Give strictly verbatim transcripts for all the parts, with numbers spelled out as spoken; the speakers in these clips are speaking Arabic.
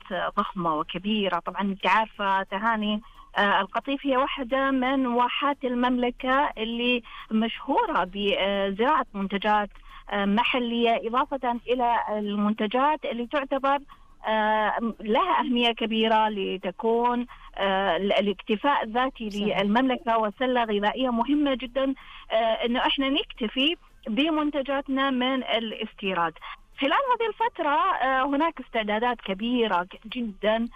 ضخمة وكبيرة. طبعا أنت عارفة تهاني، آه، القطيف هي واحدة من واحات المملكة اللي مشهورة بزراعة منتجات آه، محلية، إضافة إلى المنتجات اللي تعتبر آه، لها أهمية كبيرة لتكون آه، الاكتفاء الذاتي للمملكة وسلة غذائية مهمة جدا، آه، إنه إحنا نكتفي بمنتجاتنا من الاستيراد. خلال هذه الفترة آه، هناك استعدادات كبيرة جدا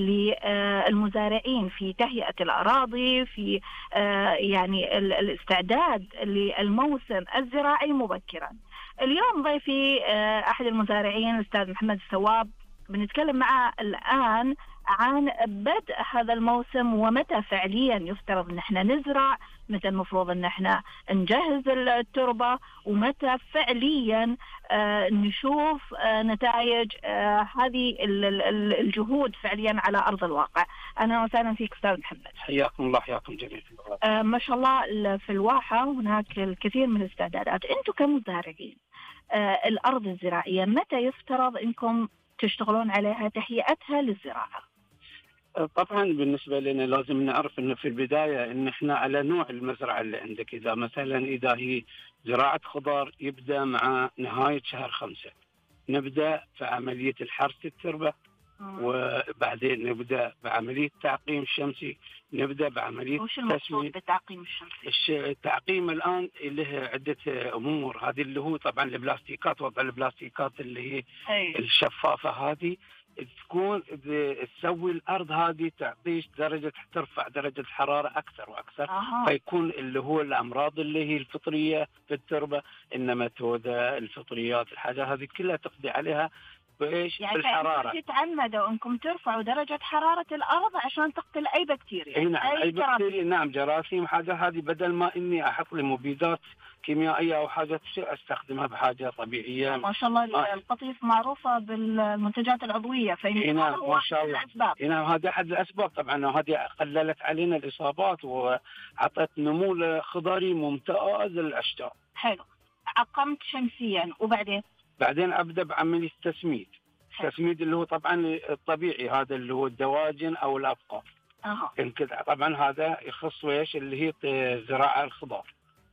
للمزارعين في تهيئة الأراضي، في آه، يعني ال- الاستعداد للموسم الزراعي مبكرا. اليوم ضيفي آه، أحد المزارعين الأستاذ محمد الثواب، بنتكلم معه الآن عن بدء هذا الموسم ومتى فعليا يفترض ان احنا نزرع، متى المفروض ان احنا نجهز التربة، ومتى فعليا آه نشوف آه نتائج آه هذه الجهود فعليا على أرض الواقع. أهلا وسهلا فيك أستاذ محمد. حياكم الله. حياكم جميعا. آه ما شاء الله في الواحة هناك الكثير من الاستعدادات. أنتم كمزارعين آه الأرض الزراعية متى يفترض أنكم تشتغلون عليها تهيئتها للزراعة؟ طبعا بالنسبة لنا لازم نعرف انه في البداية ان احنا على نوع المزرعة اللي عندك. اذا مثلا اذا هي زراعة خضار يبدأ مع نهاية شهر خمسة نبدأ في عملية الحرث التربة، وبعدين نبدأ بعملية تعقيم الشمسي، نبدأ بعملية وش المقصود بالتعقيم الشمسي؟ التعقيم الآن له عدة أمور. هذه اللي هو طبعا البلاستيكات، وضع البلاستيكات اللي هي أي. الشفافة هذه تكون تسوي الأرض هذه تعطيش درجة، ترفع درجة الحرارة أكثر وأكثر. أه. فيكون اللي هو الأمراض اللي هي الفطرية في التربة، النماتوده، الفطريات، الحاجة هذه كلها تقضي عليها بإيش؟ يعني بالحرارة. تتعمدوا أنكم ترفعوا درجة حرارة الأرض عشان تقتل أي بكتيريا. أي نعم، أي بكتيريا. نعم، جراثيم، حاجة هذه بدل ما إني أحط لي مبيدات كيميائية أو حاجة أستخدمها بحاجة طبيعية. ما شاء الله آه. القطيف معروفة بالمنتجات العضوية، فإن نعم ما شاء الله. الأسباب. نعم هذا أحد الأسباب طبعا، وهذه قللت علينا الإصابات وعطت نمو خضري ممتاز للأشجار. حلو. عقمت شمسيا وبعدين بعدين أبدأ بعملية التسميد. التسميد اللي هو طبعا الطبيعي، هذا اللي هو الدواجن أو الأبقار. أه. كذا طبعا هذا يخص ويش اللي هي زراعة الخضار.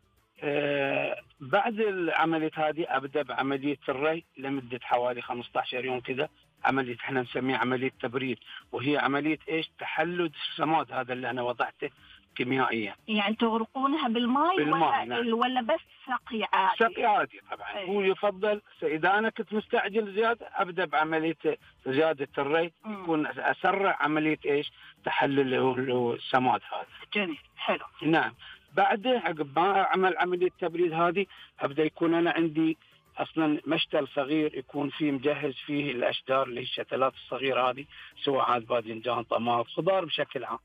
آه بعد عملية هذه أبدأ بعملية الري لمدة حوالي خمسة عشر يوم كذا. عملية احنا نسميها عملية تبريد، وهي عملية ايش؟ تحلل السماد هذا اللي أنا وضعته كيميائيا. يعني تغرقونها بالماء ولا, نعم. ولا بس سقي عادي؟ سقي عادي طبعا. أيه. هو يفضل إذا أنا كنت مستعجل زيادة أبدأ بعملية زيادة الري، يكون أسرع عملية إيش؟ تحلل السماد هذا. جميل. حلو. نعم. بعدين عقب ما أعمل عملية التبريد هذه أبدأ يكون أنا عندي أصلا مشتل صغير يكون فيه مجهز فيه الأشجار اللي الشتلات الصغيرة هذه، سواء عاد باذنجان، طماط، خضار بشكل عام.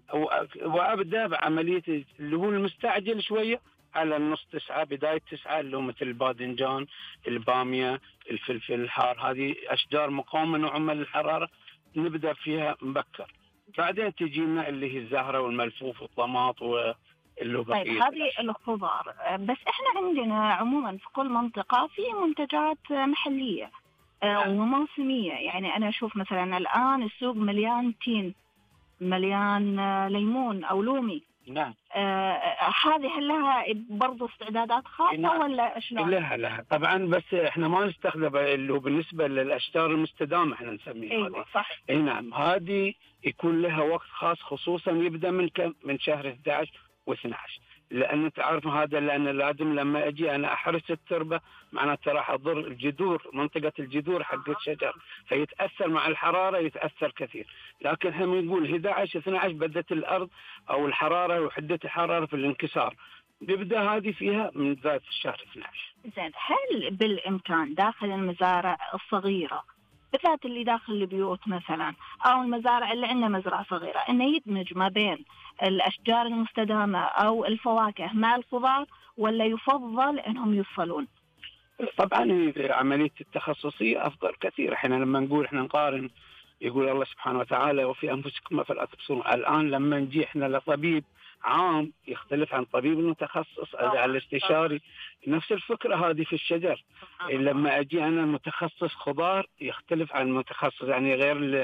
وأبدأ بعملية اللي هو المستعجل شوية على النص تسعة، بداية تسعة، اللي هو مثل الباذنجان، البامية، الفلفل الحار، هذه أشجار مقاومة نوعا ما للحرارة، نبدأ فيها مبكر. بعدين تجينا اللي هي الزهرة والملفوف والطماط و طيب هذه الخضار، بس احنا عندنا عموما في كل منطقة في منتجات محلية وموسمية. يعني أنا أشوف مثلا الآن السوق مليان تين، مليان ليمون أو لومي. نعم. آه هذه هل لها برضو استعدادات خاصة؟ نعم. ولا شلون؟ لها لها طبعا، بس احنا ما نستخدم اللي هو بالنسبة للأشجار المستدامة احنا نسميها. ايوه صح. اي نعم، هذه يكون لها وقت خاص، خصوصا يبدأ من كم؟ من شهر إحدى عشر واثني عشر، لأن تعرف هذا، لأن لازم لما أجي أنا أحرس التربة معناته راح أضر الجذور، منطقة الجذور حق الشجر، فيتأثر مع الحرارة، يتأثر كثير. لكن هم يقول إحدى عشر اثني عشر بدأت الأرض أو الحرارة وحدة الحرارة في الانكسار، بيبدأ هذه فيها من ذات الشهر اثني عشر. زين، هل بالإمكان داخل المزارع الصغيرة بالذات اللي داخل البيوت مثلا أو المزارع اللي عندنا مزرعة صغيرة إنه يدمج ما بين الأشجار المستدامة أو الفواكه مع الخضار، ولا يفضل إنهم يفصلون؟ طبعا عملية التخصصية أفضل كثير. إحنا لما نقول إحنا نقارن، يقول الله سبحانه وتعالى وفي أنفسكم أفلا تبصرون. الآن لما نجي إحنا لطبيب عام يختلف عن طبيب المتخصص على الاستشاري، نفس الفكرة هذه في الشجر. لما أجي أنا متخصص خضار يختلف عن متخصص يعني غير